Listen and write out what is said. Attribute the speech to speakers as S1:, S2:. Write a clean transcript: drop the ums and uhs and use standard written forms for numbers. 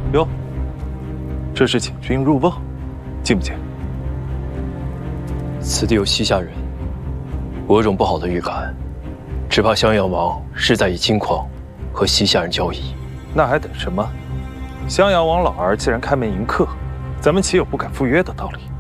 S1: 哟，这是请君入瓮，进不进？
S2: 此地有西夏人，我有种不好的预感，只怕襄阳王是在以金矿和西夏人交易。
S1: 那还等什么？襄阳王老儿既然开门迎客，咱们岂有不敢赴约的道理？